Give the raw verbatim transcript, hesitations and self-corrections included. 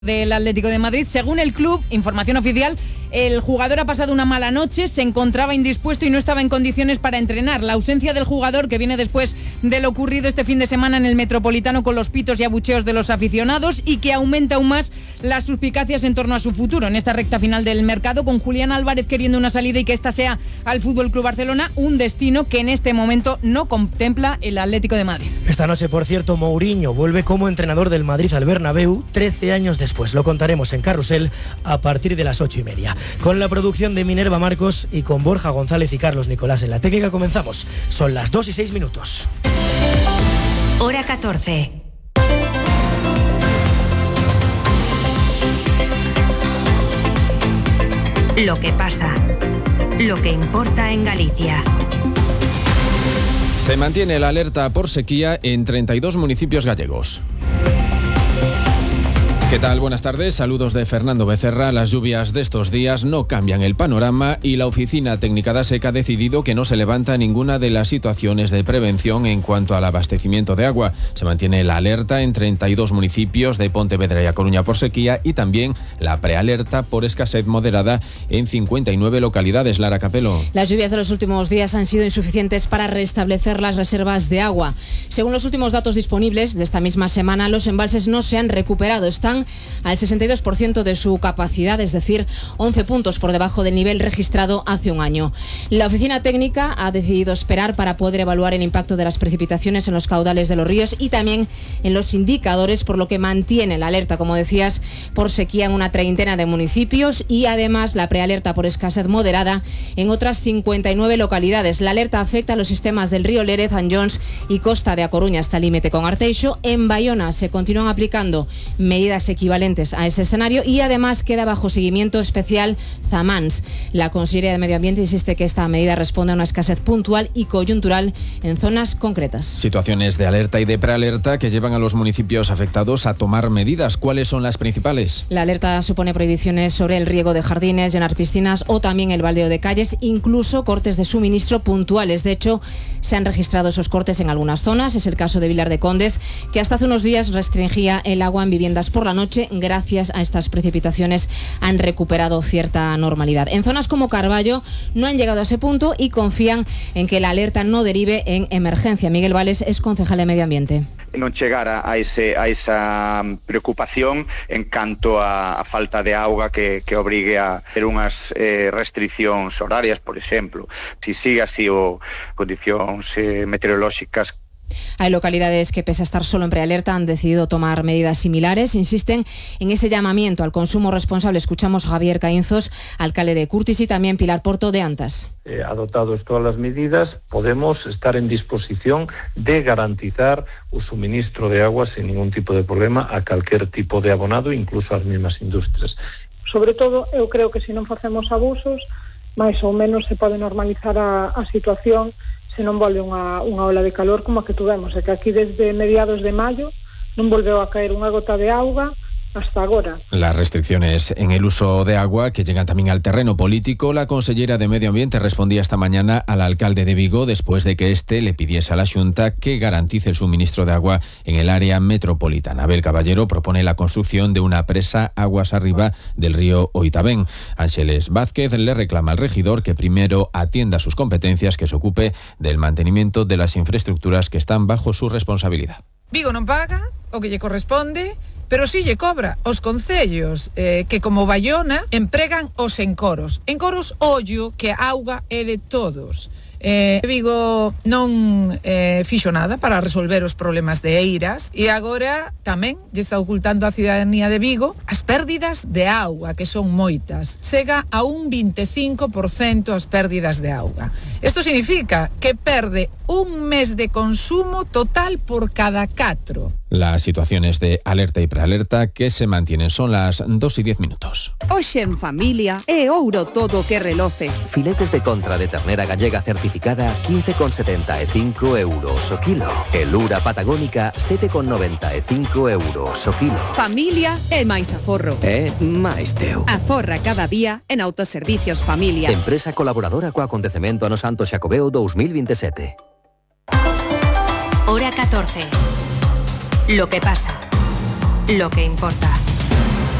del Atlético de Madrid. Según el club, información oficial, el jugador ha pasado una mala noche, se encontraba indispuesto y no estaba en condiciones para entrenar. La ausencia del jugador, que viene después de lo ocurrido este fin de semana en el Metropolitano con los pitos y abucheos de los aficionados, y que aumenta aún más las suspicacias en torno a su futuro en esta recta final del mercado, con Julián Álvarez queriendo una salida y que esta sea al F C Barcelona, un destino que en este momento no contempla el Atlético de Madrid. Esta noche, por cierto, Mourinho vuelve como entrenador del Madrid al Bernabéu trece años después. Pues lo contaremos en Carrusel a partir de las ocho y media. Con la producción de Minerva Marcos y con Borja González y Carlos Nicolás en la técnica comenzamos. Son las dos y seis minutos. Hora catorce. Lo que pasa. Lo que importa en Galicia. Se mantiene la alerta por sequía en treinta y dos municipios gallegos. ¿Qué tal? Buenas tardes, saludos de Fernando Becerra. Las lluvias de estos días no cambian el panorama y la Oficina Técnica da Seca ha decidido que no se levanta ninguna de las situaciones de prevención en cuanto al abastecimiento de agua. Se mantiene la alerta en treinta y dos municipios de Pontevedra y A Coruña por sequía y también la prealerta por escasez moderada en cincuenta y nueve localidades. Lara Capelo. Las lluvias de los últimos días han sido insuficientes para restablecer las reservas de agua. Según los últimos datos disponibles de esta misma semana, los embalses no se han recuperado, están al sesenta y dos por ciento de su capacidad, es decir, once puntos por debajo del nivel registrado hace un año. La oficina técnica ha decidido esperar para poder evaluar el impacto de las precipitaciones en los caudales de los ríos y también en los indicadores, por lo que mantiene la alerta, como decías, por sequía en una treintena de municipios y además la prealerta por escasez moderada en otras cincuenta y nueve localidades. La alerta afecta a los sistemas del río Lérez, Anllóns y Costa de A Coruña hasta el límite con Arteixo. En Baiona se continúan aplicando medidas equivalentes a ese escenario y además queda bajo seguimiento especial Zamans. La Consellería de Medio Ambiente insiste que esta medida responde a una escasez puntual y coyuntural en zonas concretas. Situaciones de alerta y de prealerta que llevan a los municipios afectados a tomar medidas. ¿Cuáles son las principales? La alerta supone prohibiciones sobre el riego de jardines, llenar piscinas o también el baldeo de calles, incluso cortes de suministro puntuales. De hecho, se han registrado esos cortes en algunas zonas. Es el caso de Vilar de Condes, que hasta hace unos días restringía el agua en viviendas por la noche. Gracias a estas precipitaciones han recuperado cierta normalidad. En zonas como Carballo no han llegado a ese punto y confían en que la alerta no derive en emergencia. Miguel Vales es concejal de Medio Ambiente. Non chegar a, a, ese, a esa preocupación en canto a, a falta de auga que, que obrigue a ter unhas eh, restriccións horarias, por exemplo. Si sigue así o condicións eh, meteorolóxicas. Hay localidades que, pese a estar solo en prealerta, han decidido tomar medidas similares. Insisten en ese llamamiento al consumo responsable. Escuchamos a Javier Caínzos, alcalde de Curtis, y también Pilar Porto de Antas. Eh, adoptados todas las medidas, podemos estar en disposición de garantizar o suministro de agua sin ningún tipo de problema a cualquier tipo de abonado, incluso ás mismas industrias. Sobre todo, eu creo que se non facemos abusos, máis ou menos se pode normalizar a, a situación se non volve unha, unha ola de calor como a que tuvemos. É que aquí desde mediados de maio non volveu a caer unha gota de auga hasta agora. Las restricciones en el uso de agua que llegan también al terreno político. La consellera de Medio Ambiente respondía esta mañana al alcalde de Vigo después de que éste le pidiese a la Xunta que garantice el suministro de agua en el área metropolitana. Abel Caballero propone la construcción de una presa aguas arriba del río Oitabén. Ángeles Vázquez le reclama al regidor que primero atienda sus competencias, que se ocupe del mantenimiento de las infraestructuras que están bajo su responsabilidad. Vigo non paga o que lle corresponde, pero si lle cobra os concellos eh, que, como Baiona, empregan os encoros. Encoros, ollo, que a auga é de todos. Eh, Vigo non eh, fixo nada para resolver os problemas de Eiras e agora tamén lle está ocultando a cidadanía de Vigo as pérdidas de auga, que son moitas. Chega a un veinticinco por ciento as pérdidas de auga. Isto significa que perde un mes de consumo total por cada catro. Las situaciones de alerta y prealerta que se mantienen son las dos y diez minutos. Hoxe en familia é ouro todo que reloce. Filetes de contra de ternera gallega certificada quince con setenta e cinco euros o kilo. Elura patagónica sete con noventa e cinco euros o kilo. Familia é máis aforro. É máis teu. Aforra cada día en Autoservicios Familia. Empresa colaboradora co acontecemento ano Santo Xacobeo dos mil veintisiete. Hora catorce. Lo que pasa. Lo que importa.